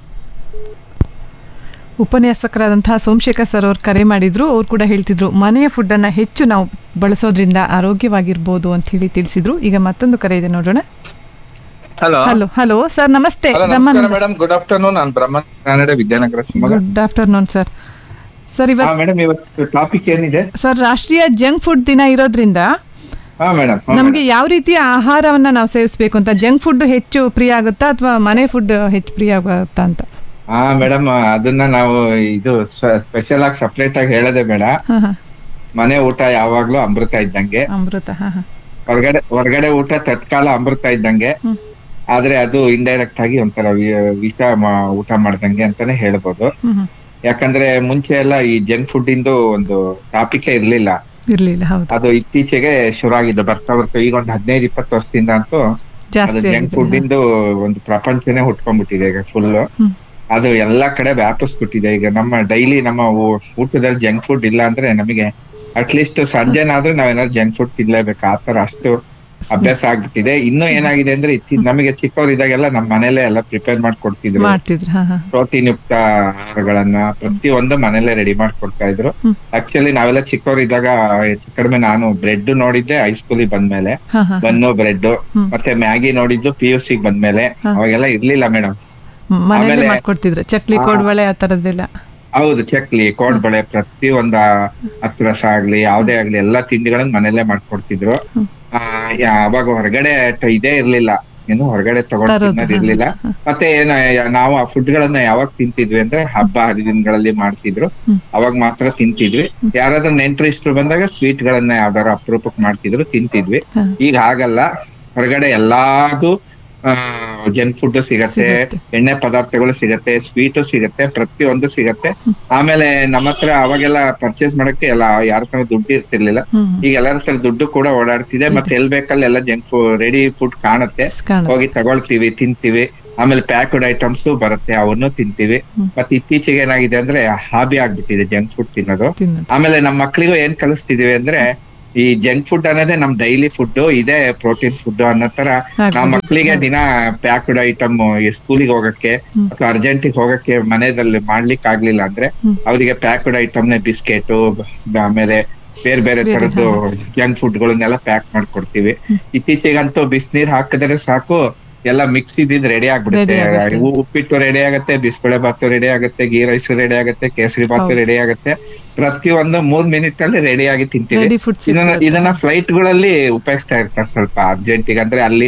ಉಪನ್ಯಾಸಕರಾದಂತಹ ಸೋಮಶೇಖರ್ ಸರ್ ಅವ್ರು ಕರೆ ಮಾಡಿದ್ರು. ಅವ್ರು ಕೂಡ ಹೇಳ್ತಿದ್ರು ಮನೆಯ ಫುಡ್ಡನ್ನು ಹೆಚ್ಚು ನಾವು ಬಳಸೋದ್ರಿಂದ ಆರೋಗ್ಯವಾಗಿರ್ಬೋದು ಅಂತ ಹೇಳಿ ತಿಳಿಸಿದ್ರು. ಈಗ ಮತ್ತೊಂದು ಕರೆ ಇದೆ, ನೋಡೋಣ. ಹಲೋ ಸರ್, ನಮಸ್ತೆ. Madam good afternoon. ನಾನು ಬ್ರಹ್ಮನ್ Kannada Vidyanagar Shivamogga. Good afternoon sir. Sir ಇವತ್ತು ಟಾಪಿಕ್ ಏನಿದೆ ಸರ್? ರಾಷ್ಟ್ರೀಯ ಜಂಕ್ ಫುಡ್ ದಿನ ಇರೋದ್ರಿಂದ ನಮ್ಗೆ ಯಾವ ರೀತಿಯ ಆಹಾರವನ್ನ ನಾವು ಸೇವಿಸಬೇಕು ಅಂತ, ಜಂಕ್ ಫುಡ್ ಹೆಚ್ಚು ಪ್ರಿಯ ಆಗುತ್ತಾ ಅಥವಾ ಮನೆ ಫುಡ್ ಹೆಚ್ಚು ಪ್ರಿಯ ಆಗುತ್ತಾ ಅಂತ? ಮೇಡಮ್ ಅದನ್ನ ನಾವು ಇದು ಸ್ಪೆಷಲ್ ಆಗಿ ಸಪರೇಟ್ ಆಗಿ ಹೇಳೋದೇ ಬೇಡ. ಮನೆ ಊಟ ಯಾವಾಗ್ಲೂ ಅಮೃತ ಇದ್ದಂಗೆ, ಹೊರಗಡೆ ಊಟ ತತ್ಕಾಲ ಅಮೃತ ಇದ್ದಂಗೆ. ಆದ್ರೆ ಅದು ಇಂಡೈರೆಕ್ಟ್ ಆಗಿ ಒಂಥರ ವಿಷ ಊಟ ಮಾಡ್ದಂಗೆ ಅಂತಾನೆ ಹೇಳ್ಬೋದು. ಯಾಕಂದ್ರೆ ಮುಂಚೆ ಎಲ್ಲ ಈ ಜಂಕ್ ಫುಡ್ ಇಂದು ಒಂದು ಟಾಪಿಕ್ ಇರ್ಲಿಲ್ಲ. ಅದು ಇತ್ತೀಚೆಗೆ ಶುರು ಆಗಿದ್ದು, ಬರ್ತಾ ಈಗ ಒಂದು 15-20 ವರ್ಷದಿಂದ ಅಂತೂ ಜಂಕ್ ಫುಡ್ ಇಂದು ಒಂದು ಪ್ರಪಂಚನೇ ಹುಟ್ಕೊಂಡ್ಬಿಟ್ಟಿದೆ ಈಗ ಫುಲ್. ಅದು ಎಲ್ಲಾ ಕಡೆ ವ್ಯಾಪಿಸ್ಬಿಟ್ಟಿದೆ. ಈಗ ನಮ್ಮ ಡೈಲಿ ನಮ್ಮ ಊಟದಲ್ಲಿ ಜಂಕ್ ಫುಡ್ ಇಲ್ಲ ಅಂದ್ರೆ ನಮಗೆ ಅಟ್ಲೀಸ್ಟ್ ಸಂಜೆನಾದ್ರೂ ನಾವೇನಾದ್ರು ಜಂಕ್ ಫುಡ್ ತಿನ್ಲೇಬೇಕು, ಆತರ ಅಷ್ಟು ಅಭ್ಯಾಸ ಆಗ್ಬಿಟ್ಟಿದೆ. ಇನ್ನೂ ಏನಾಗಿದೆ ಅಂದ್ರೆ ನಮಗೆ ಚಿಕ್ಕವರಿದ್ದಾಗೆಲ್ಲ ನಮ್ಮ ಮನೇಲೆ ಎಲ್ಲ ಪ್ರಿಪೇರ್ ಮಾಡ್ಕೊಡ್ತಿದ್ರು. ಪ್ರೋಟೀನ್ ಯುಕ್ತ ಆಹಾರಗಳನ್ನ ಪ್ರತಿಯೊಂದು ಮನೇಲೆ ರೆಡಿ ಮಾಡ್ಕೊಡ್ತಾ ಇದ್ರು. ಆಕ್ಚುಲಿ ನಾವೆಲ್ಲ ಚಿಕ್ಕವರಿದ್ದಾಗ ಹೆಚ್ಚು ಕಡಿಮೆ ನಾನು ಬ್ರೆಡ್ ನೋಡಿದ್ದೆ ಹೈಸ್ಕೂಲಿಗೆ ಬಂದ್ಮೇಲೆ, ಬನ್ನು ಬ್ರೆಡ್ ಮತ್ತೆ ಮ್ಯಾಗಿ ನೋಡಿದ್ದು PUC ಬಂದ್ಮೇಲೆ. ಅವಾಗೆಲ್ಲ ಇರ್ಲಿಲ್ಲ ಮೇಡಮ್. ಮನೇಲಿ ಮಾಡ್ಕೊಡ್ತಿದ್ರು ಚಕ್ಲಿ, ಕೋಡ್ಬಳೆ ಆ ತರದ್ದೆಲ್ಲ. ಹೌದು, ಚಕ್ಲಿ, ಕೋಡ್ಬಳೆ, ಪ್ರತಿ ಒಂದ ಅತ್ರಸ ಆಗ್ಲಿ ಯಾವ್ದೇ ಆಗ್ಲಿ ಎಲ್ಲಾ ತಿಂಡಿಗಳನ್ನ ಮನೇಲೆ ಮಾಡ್ಕೊಡ್ತಿದ್ರು. ಅವಾಗ ಹೊರಗಡೆ ಇದೇ ಇರ್ಲಿಲ್ಲ, ಏನು ಹೊರಗಡೆ ತಗೊಂಡು ತಿನ್ನೋದ್ ಇರ್ಲಿಲ್ಲ. ಮತ್ತೆ ನಾವು ಆ ಫುಡ್ ಗಳನ್ನ ಯಾವಾಗ ತಿಂತಿದ್ವಿ ಅಂದ್ರೆ ಹಬ್ಬ ಹರಿದಿನಗಳಲ್ಲಿ ಮಾಡ್ತಿದ್ರು, ಅವಾಗ ಮಾತ್ರ ತಿಂತಿದ್ವಿ. ಯಾರಾದ್ರೂ ನೆಂಟರಿಷ್ಟರು ಬಂದಾಗ ಸ್ವೀಟ್ ಗಳನ್ನ ಯಾವ್ದಾರು ಅಪರೂಪಕ್ಕೆ ಮಾಡ್ತಿದ್ರು, ತಿಂತಿದ್ವಿ. ಈಗ ಹಾಗಲ್ಲ, ಹೊರಗಡೆ ಎಲ್ಲಾದು ಜಂಕ್ ಫುಡ್ ಸಿಗತ್ತೆ, ಎಣ್ಣೆ ಪದಾರ್ಥಗಳು ಸಿಗತ್ತೆ, ಸ್ವೀಟ್ ಸಿಗತ್ತೆ, ಪ್ರತಿಯೊಂದು ಸಿಗತ್ತೆ. ಆಮೇಲೆ ನಮ್ಮ ಹತ್ರ ಅವಾಗೆಲ್ಲ ಪರ್ಚೇಸ್ ಮಾಡಕ್ಕೆ ಎಲ್ಲ ಯಾರ ಹತ್ರ ದುಡ್ಡು ಇರ್ತಿರ್ಲಿಲ್ಲ. ಈಗ ಎಲ್ಲರ ಹತ್ರ ದುಡ್ಡು ಕೂಡ ಓಡಾಡ್ತಿದೆ. ಮತ್ತೆ ಎಲ್ ಬೇಕಲ್ಲಿ ಎಲ್ಲ ಜಂಕ್ ಫುಡ್ ರೆಡಿ ಫುಡ್ ಕಾಣುತ್ತೆ, ಹೋಗಿ ತಗೊಳ್ತೀವಿ, ತಿಂತೀವಿ. ಆಮೇಲೆ ಪ್ಯಾಕ್ಡ್ ಐಟಮ್ಸ್ ಬರುತ್ತೆ, ಅವನ್ನು ತಿಂತೀವಿ. ಮತ್ತೆ ಇತ್ತೀಚೆಗೆ ಏನಾಗಿದೆ ಅಂದ್ರೆ ಹಾಬಿ ಆಗ್ಬಿಟ್ಟಿದೆ ಜಂಕ್ ಫುಡ್ ತಿನ್ನೋದು. ಆಮೇಲೆ ನಮ್ಮ ಮಕ್ಳಿಗೂ ಏನ್ ಕಲಿಸ್ತಿದೀವಿ ಅಂದ್ರೆ ಈ ಜಂಕ್ ಫುಡ್ ಅನ್ನೋದೇ ನಮ್ ಡೈಲಿ ಫುಡ್, ಇದೇ ಪ್ರೋಟೀನ್ ಫುಡ್ ಅನ್ನೋ ತರ ನಾವ್ ಮಕ್ಳಿಗೆ ದಿನ ಪ್ಯಾಕ್ಡ್ ಐಟಮ್ ಸ್ಕೂಲಿಗೆ ಹೋಗಕ್ಕೆ ಅಥವಾ ಅರ್ಜೆಂಟಿಗೆ ಹೋಗಕ್ಕೆ ಮನೆಯಲ್ಲಿ ಮಾಡ್ಲಿಕ್ಕೆ ಆಗ್ಲಿಲ್ಲ ಅಂದ್ರೆ ಅವರಿಗೆ ಪ್ಯಾಕ್ಡ್ ಐಟಮ್ನೆ ಬಿಸ್ಕೆಟ್ ಆಮೇಲೆ ಬೇರೆ ಬೇರೆ ತರದ್ದು ಜಂಕ್ ಫುಡ್ ಗಳನ್ನೆಲ್ಲ ಪ್ಯಾಕ್ ಮಾಡ್ಕೊಡ್ತೀವಿ. ಇತ್ತೀಚೆಗಂತೂ ಬಿಸಿನೀರ್ ಹಾಕಿದ್ರೆ ಸಾಕು ಎಲ್ಲ ಮಿಕ್ಸ್ ಇದ್ದಿದ್ ರೆಡಿ ಆಗ್ಬಿಡುತ್ತೆ. ಉಪ್ಪಿಟ್ಟು ರೆಡಿ ಆಗತ್ತೆ, ಬಿಸಿಬೇಳೆ ಬಾತು ರೆಡಿ ಆಗತ್ತೆ, ಗೀ ರೈಸ್ ರೆಡಿ ಆಗತ್ತೆ, ಕೇಸರಿ ಬಾತು ರೆಡಿ ಆಗತ್ತೆ. ಪ್ರತಿಯೊಂದು 3 ಮಿನಿಟ್ ಅಲ್ಲಿ ರೆಡಿ ಆಗಿ ತಿಂತೀವಿ. ಇದನ್ನ ಫ್ಲೈಟ್ ಗಳಲ್ಲಿ ಉಪಯೋಗಿಸ್ತಾ ಇರ್ತಾರೆ ಸ್ವಲ್ಪ ಅರ್ಜೆಂಟಿಗೆ, ಅಂದ್ರೆ ಅಲ್ಲಿ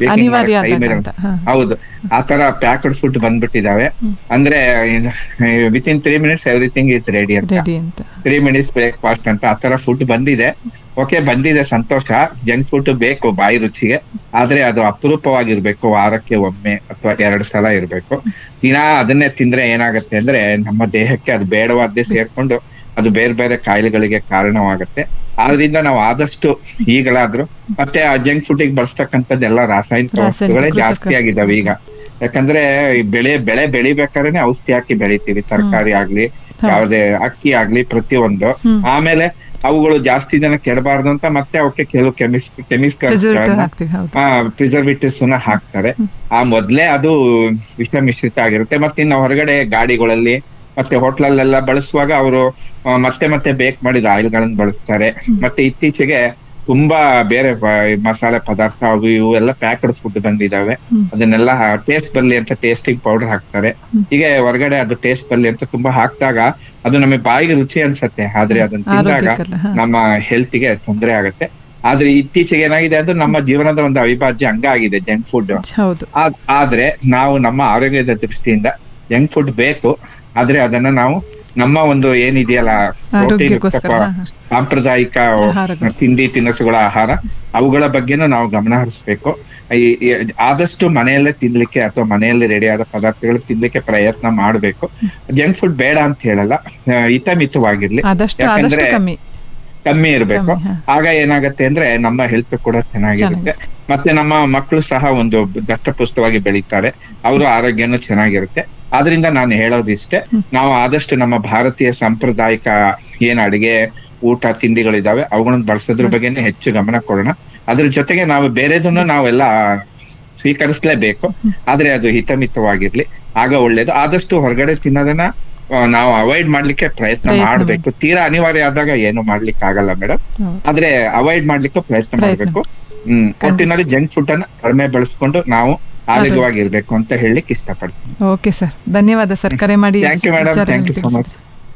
ಹೌದು ಆತರ ಪ್ಯಾಕ್ಡ್ ಫುಡ್ ಬಂದ್ಬಿಟ್ಟಿದಾವೆ. ಅಂದ್ರೆ within 3 minutes everything is ready ಅಂತ, 3 minutes ಬ್ರೇಕ್ಫಾಸ್ಟ್ ಅಂತ ಆತರ ಫುಡ್ ಬಂದಿದೆ. ಓಕೆ, ಬಂದಿದೆ, ಸಂತೋಷ. ಜಂಕ್ ಫುಡ್ ಬೇಕು ಬಾಯಿ ರುಚಿಗೆ, ಆದ್ರೆ ಅದು ಅಪರೂಪವಾಗಿರ್ಬೇಕು, ವಾರಕ್ಕೆ ಒಮ್ಮೆ ಅಥವಾ 2 ಸಲ ಇರ್ಬೇಕು. ದಿನಾ ಅದನ್ನೇ ತಿಂದ್ರೆ ಏನಾಗತ್ತೆ ಅಂದ್ರೆ ನಮ್ಮ ದೇಹಕ್ಕೆ ಅದು ಬೇಡವಾದ್ದೇ ಸೇರ್ಕೊಂಡು ಅದು ಬೇರೆ ಬೇರೆ ಕಾಯಿಲೆಗಳಿಗೆ ಕಾರಣವಾಗುತ್ತೆ. ಆದ್ರಿಂದ ನಾವು ಆದಷ್ಟು ಈಗಲಾದ್ರೂ ಮತ್ತೆ ಆ ಜಂಕ್ ಫುಡ್ ಬಳಸ್ತಕ್ಕಂಥದ್ದೆಲ್ಲ ರಾಸಾಯನಿಕ ವಸ್ತುಗಳೇ ಜಾಸ್ತಿ ಆಗಿದಾವೆ ಈಗ. ಯಾಕಂದ್ರೆ ಬೆಳೆ ಬೆಳಿಬೇಕಾದ್ರೆ ಔಷಧಿ ಹಾಕಿ ಬೆಳಿತೀವಿ, ತರಕಾರಿ ಆಗ್ಲಿ ಯಾವ್ದೇ ಅಕ್ಕಿ ಆಗ್ಲಿ ಪ್ರತಿಯೊಂದು. ಆಮೇಲೆ ಅವುಗಳು ಜಾಸ್ತಿ ದಿನ ಕೆಡಬಾರ್ದು ಅಂತ ಮತ್ತೆ ಅವಕ್ಕೆ ಕೆಲವು ಕೆಮಿಕಲ್ಸ್ ಪ್ರಿಸರ್ವೇಟಿವ್ಸ್ ಹಾಕ್ತಾರೆ. ಆ ಮೊದ್ಲೇ ಅದು ವಿಷ ಮಿಶ್ರಿತ ಆಗಿರುತ್ತೆ. ಮತ್ತೆ ಇನ್ನು ಹೊರಗಡೆ ಗಾಡಿಗಳಲ್ಲಿ ಮತ್ತೆ ಹೋಟ್ಲಲ್ಲೆಲ್ಲ ಬಳಸುವಾಗ ಅವರು ಮತ್ತೆ ಬೇಕ್ ಮಾಡಿದ ಆಯಿಲ್ ಗಳನ್ನ ಬಳಸ್ತಾರೆ. ಮತ್ತೆ ಇತ್ತೀಚೆಗೆ ತುಂಬಾ ಬೇರೆ ಮಸಾಲೆ ಪದಾರ್ಥ ಅವು ಇವು ಎಲ್ಲ ಪ್ಯಾಕ್ಡ್ ಫುಡ್ ಬಂದಿದಾವೆ. ಅದನ್ನೆಲ್ಲ ಟೇಸ್ಟ್ ಬರ್ಲಿ ಅಂತ ಟೇಸ್ಟಿಂಗ್ ಪೌಡರ್ ಹಾಕ್ತಾರೆ. ಹೀಗೆ ಹೊರಗಡೆ ಅದು ಟೇಸ್ಟ್ ಬರ್ಲಿ ಅಂತ ತುಂಬಾ ಹಾಕಿದಾಗ ಅದು ನಮಗೆ ಬಾಯಿಗೆ ರುಚಿ ಅನ್ಸತ್ತೆ, ಆದ್ರೆ ಅದನ್ನ ತಿಂದಾಗ ನಮ್ಮ ಹೆಲ್ತ್ಗೆ ತೊಂದರೆ ಆಗತ್ತೆ. ಆದ್ರೆ ಇತ್ತೀಚೆಗೆ ಏನಾಗಿದೆ ಅಂದ್ರೆ ನಮ್ಮ ಜೀವನದ ಒಂದು ಅವಿಭಾಜ್ಯ ಅಂಗ ಆಗಿದೆ ಜಂಕ್ ಫುಡ್. ಆದ್ರೆ ನಾವು ನಮ್ಮ ಆರೋಗ್ಯದ ದೃಷ್ಟಿಯಿಂದ ಜಂಕ್ ಫುಡ್ ಬೇಕು, ಆದ್ರೆ ಅದನ್ನ ನಾವು ನಮ್ಮ ಒಂದು ಏನಿದೆಯಲ್ಲ ಸಾಂಪ್ರದಾಯಿಕ ತಿಂಡಿ ತಿನಿಸುಗಳ ಆಹಾರ ಅವುಗಳ ಬಗ್ಗೆನೂ ನಾವು ಗಮನ ಹರಿಸ್ಬೇಕು. ಆದಷ್ಟು ಮನೆಯಲ್ಲೇ ತಿನ್ಲಿಕ್ಕೆ ಅಥವಾ ಮನೆಯಲ್ಲಿ ರೆಡಿಯಾದ ಪದಾರ್ಥಗಳು ತಿನ್ಲಿಕ್ಕೆ ಪ್ರಯತ್ನ ಮಾಡ್ಬೇಕು. ಜಂಕ್ ಫುಡ್ ಬೇಡ ಅಂತ ಹೇಳಲ್ಲ, ಹಿತಮಿತವಾಗಿರ್ಲಿ, ಯಾಕಂದ್ರೆ ಕಮ್ಮಿ ಇರ್ಬೇಕು. ಆಗ ಏನಾಗತ್ತೆ ಅಂದ್ರೆ ನಮ್ಮ ಹೆಲ್ತ್ ಕೂಡ ಚೆನ್ನಾಗಿರುತ್ತೆ, ಮತ್ತೆ ನಮ್ಮ ಮಕ್ಕಳು ಸಹ ಒಂದು ದಷ್ಟಪುಷ್ಟವಾಗಿ ಬೆಳೀತಾರೆ, ಅವರು ಆರೋಗ್ಯನೂ ಚೆನ್ನಾಗಿರುತ್ತೆ. ಆದ್ರಿಂದ ನಾನು ಹೇಳೋದಿಷ್ಟೇ, ನಾವು ಆದಷ್ಟು ನಮ್ಮ ಭಾರತೀಯ ಸಾಂಪ್ರದಾಯಿಕ ಏನ್ ಅಡಿಗೆ ಊಟ ತಿಂಡಿಗಳಿದಾವೆ ಅವುಗಳನ್ನ ಬಳಸೋದ್ರ ಬಗ್ಗೆನೇ ಹೆಚ್ಚು ಗಮನ ಕೊಡೋಣ. ಅದ್ರ ಜೊತೆಗೆ ನಾವು ಬೇರೆದನ್ನು ನಾವೆಲ್ಲ ಸ್ವೀಕರಿಸಲೇಬೇಕು, ಆದ್ರೆ ಅದು ಹಿತಮಿತವಾಗಿರ್ಲಿ, ಆಗ ಒಳ್ಳೇದು. ಆದಷ್ಟು ಹೊರಗಡೆ ತಿನ್ನೋದನ್ನ ನಾವು ಅವಾಯ್ಡ್ ಮಾಡ್ಲಿಕ್ಕೆ ಪ್ರಯತ್ನ ಮಾಡ್ಬೇಕು. ತೀರಾ ಅನಿವಾರ್ಯ ಆದಾಗ ಏನು ಮಾಡ್ಲಿಕ್ಕೆ ಆಗಲ್ಲ ಮೇಡಮ್, ಆದ್ರೆ ಅವಾಯ್ಡ್ ಮಾಡ್ಲಿಕ್ಕೆ ಪ್ರಯತ್ನ ಮಾಡ್ಬೇಕು. ಒಟ್ಟಿನಲ್ಲಿ ಜಂಕ್ ಫುಡ್ ಅನ್ನ ಕಡಿಮೆ ಬಳಸ್ಕೊಂಡು ನಾವು ಆರೋಗ್ಯವಾಗಿರ್ಬೇಕು ಅಂತ ಹೇಳಲಿಕ್ಕೆ ಇಷ್ಟಪಡ್ತೀನಿ. ಓಕೆ ಸರ್, ಧನ್ಯವಾದ ಸರ್ ಕರೆ ಮಾಡಿ. Thank you madam, thank you so much.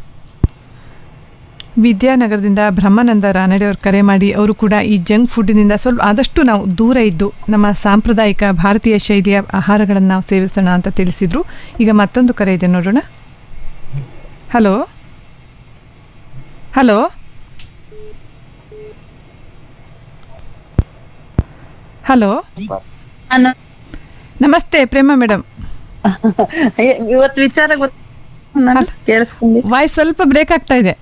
ವಿದ್ಯಾನಗರದಿಂದ ಬ್ರಹ್ಮಾನಂದ ರಾನಡೆ ಅವರು ಕರೆ ಮಾಡಿ, ಅವರು ಕೂಡ ಈ ಜಂಕ್ ಫುಡ್ನಿಂದ ಸ್ವಲ್ಪ ಆದಷ್ಟು ನಾವು ದೂರ ಇದ್ದು ನಮ್ಮ ಸಾಂಪ್ರದಾಯಿಕ ಭಾರತೀಯ ಶೈಲಿಯ ಆಹಾರಗಳನ್ನು ನಾವು ಸೇವಿಸೋಣ ಅಂತ ತಿಳಿಸಿದ್ರು. ಈಗ ಮತ್ತೊಂದು ಕರೆ ಇದೆ, ನೋಡೋಣ. ಹಲೋ ಹಲೋ ಹಲೋ ನಮಸ್ತೆ ಪ್ರೇಮಾ ಮೇಡಮ್. ಇವತ್ತು ವಿಚಾರ ವಾಯ್ಸ್ ಸ್ವಲ್ಪ ಬ್ರೇಕ್ ಆಗ್ತಾ ಇದೆ,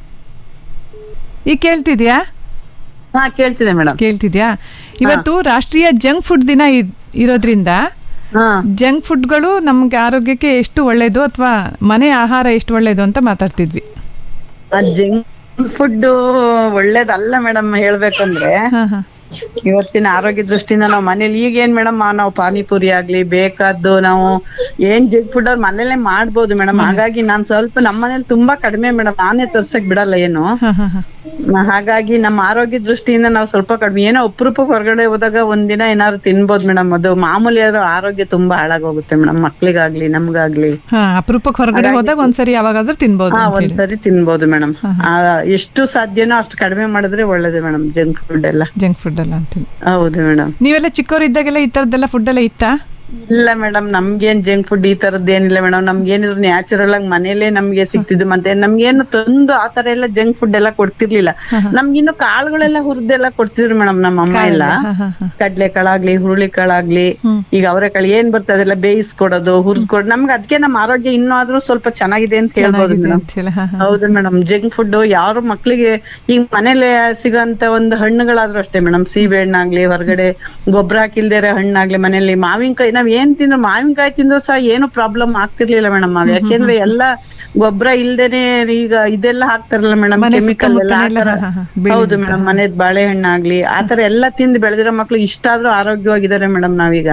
ಈಗ ಕೇಳ್ತಿದ್ಯಾ? ಕೇಳ್ತಿದೆ ಮೇಡಮ್. ಕೇಳ್ತಿದ್ಯಾ? ಇವತ್ತು ರಾಷ್ಟ್ರೀಯ ಜಂಕ್ ಫುಡ್ ದಿನ ಇರೋದ್ರಿಂದ ಜಂಕ್ ಫುಡ್ಗಳು ನಮ್ಗೆ ಆರೋಗ್ಯಕ್ಕೆ ಎಷ್ಟು ಒಳ್ಳೇದು ಅಥವಾ ಮನೆ ಆಹಾರ ಎಷ್ಟು ಒಳ್ಳೇದು ಅಂತ ಮಾತಾಡ್ತಿದ್ವಿ. ಜಂಕ್ ಫುಡ್ ಒಳ್ಳೇದಲ್ಲ ಮೇಡಮ್ ಹೇಳ್ಬೇಕಂದ್ರೆ. ಇವತ್ತಿನ ಆರೋಗ್ಯ ದೃಷ್ಟಿಯಿಂದ ನಾವು ಮನೇಲಿ ಈಗ ಏನ್ ಮೇಡಮ್, ನಾವು ಪಾನಿಪುರಿ ಆಗ್ಲಿ ಬೇಕಾದ್ದು ನಾವು ಏನ್ ಜಂಕ್ ಫುಡ್ ಅವ್ರ ಮನೇಲೆ ಮಾಡ್ಬೋದು ಮೇಡಮ್. ಹಾಗಾಗಿ ನಾನ್ ಸ್ವಲ್ಪ ನಮ್ಮ ಮನೇಲಿ ತುಂಬಾ ಕಡಿಮೆ ಮೇಡಮ್, ನಾನೇ ತರ್ಸಕ್ ಬಿಡಲ್ಲ ಏನು. ಹಾಗಾಗಿ ನಮ್ಮ ಆರೋಗ್ಯ ದೃಷ್ಟಿಯಿಂದ ನಾವು ಸ್ವಲ್ಪ ಕಡಿಮೆ, ಏನೋ ಅಪರೂಪ ಹೊರಗಡೆ ಹೋದಾಗ ಒಂದಿನ ಏನಾದ್ರು ತಿನ್ಬೋದು ಮೇಡಮ್. ಅದು ಮಾಮೂಲಿ ಆದ್ರೂ ಆರೋಗ್ಯ ತುಂಬಾ ಹಾಳಾಗೋಗುತ್ತೆ ಮೇಡಮ್, ಮಕ್ಳಿಗಾಗ್ಲಿ ನಮ್ಗಾಗ್ಲಿ. ಅಪರೂಪಕ್ಕೆ ಹೊರಗಡೆ ಹೋದಾಗ ಒಂದ್ಸರಿ ಯಾವಾಗಾದ್ರೂ ತಿನ್ಬೋದು. ಒಂದ್ಸರಿ ತಿನ್ಬೋದು ಮೇಡಮ್. ಎಷ್ಟು ಸಾಧ್ಯನೋ ಅಷ್ಟು ಕಡಿಮೆ ಮಾಡಿದ್ರೆ ಒಳ್ಳೇದು ಮೇಡಮ್ ಜಂಕ್ ಫುಡ್ ಎಲ್ಲ. ಜಂಕ್ ಫುಡ್ ಎಲ್ಲ ಅಂತೀನಿ. ಹೌದು ಮೇಡಮ್. ನೀವೆಲ್ಲ ಚಿಕ್ಕವ್ರು ಇದ್ದಾಗೆಲ್ಲ ಈ ತರದ್ದೆಲ್ಲ ಫುಡ್ ಎಲ್ಲ ಇತ್ತಾ? ಇಲ್ಲ ಮೇಡಮ್, ನಮ್ಗೇನ್ ಜಂಕ್ ಫುಡ್ ಈ ತರದ್ ಏನಿಲ್ಲ ಮೇಡಮ್. ನಮ್ಗೇನಿದ್ರು ನ್ಯಾಚುರಲ್ ಆಗಿ ಮನೇಲೆ ನಮ್ಗೆ ಸಿಗ್ತಿದ್ದು. ಮತ್ತೆ ನಮ್ಗೇನು ತಂದು ಆತರ ಎಲ್ಲ ಜಂಕ್ ಫುಡ್ ಎಲ್ಲ ಕೊಡ್ತಿರ್ಲಿಲ್ಲ. ನಮ್ಗಿನ್ನು ಕಾಳುಗಳೆಲ್ಲ ಹುರಿದೆಲ್ಲ ಕೊಡ್ತಿದ್ರು ಮೇಡಮ್ ನಮ್ಮ ಅಮ್ಮ ಎಲ್ಲ. ಕಡ್ಲೆ ಕಾಳಾಗ್ಲಿ ಹುರುಳಿ ಕಾಳಾಗ್ಲಿ ಈಗ ಅವರೆಕಾಳು ಏನ್ ಬರ್ತದೆ ಅದೆಲ್ಲ ಬೇಯಿಸ್ಕೊಡೋದು ಹುರಿದ್ ಕೊಡೋದು. ನಮ್ಗೆ ಅದಕ್ಕೆ ನಮ್ಮ ಆರೋಗ್ಯ ಇನ್ನೂ ಆದ್ರೂ ಸ್ವಲ್ಪ ಚೆನ್ನಾಗಿದೆ ಅಂತ ಹೇಳ್ಬೋದು ಮೇಡಮ್. ಹೌದು ಮೇಡಮ್. ಜಂಕ್ ಫುಡ್ ಯಾರು ಮಕ್ಳಿಗೆ ಈಗ ಮನೇಲೆ ಸಿಗೋಂತ ಒಂದು ಹಣ್ಣುಗಳಾದ್ರೂ ಅಷ್ಟೇ ಮೇಡಮ್, ಸೀಬೆ ಹಣ್ಣಾಗ್ಲಿ ಹೊರಗಡೆ ಗೊಬ್ಬರ ಹಾಕಿಲ್ದೇ ಹಣ್ಣಾಗ್ಲಿ, ಮನೇಲಿ ಮಾವಿನಕಾಯಿ ನಾವ್ ಏನ್ ತಿಂದ್ರು ಮಾವಿನಕಾಯಿ ತಿಂದ್ರು ಸಹ ಏನು ಪ್ರಾಬ್ಲಮ್ ಆಗ್ತಿರ್ಲಿಲ್ಲ ಮೇಡಮ್ ಅದು. ಯಾಕೆಂದ್ರೆ ಎಲ್ಲಾ ಗೊಬ್ಬರ ಇಲ್ದೇನೆ ಈಗ ಇದೆಲ್ಲ ಹಾಕ್ತಾರಲ್ಲ ಮೇಡಮ್, ಕೆಮಿಕಲ್ ಎಲ್ಲ ಆತರ. ಹೌದು ಮೇಡಮ್, ಮನೆದ್ ಬಾಳೆಹಣ್ಣಾಗ್ಲಿ ಆತರ ಎಲ್ಲಾ ತಿಂದು ಬೆಳೆದಿರೋ ಮಕ್ಳು ಇಷ್ಟಾದ್ರೂ ಆರೋಗ್ಯವಾಗಿದ್ದಾರೆ ಮೇಡಮ್ ನಾವೀಗ.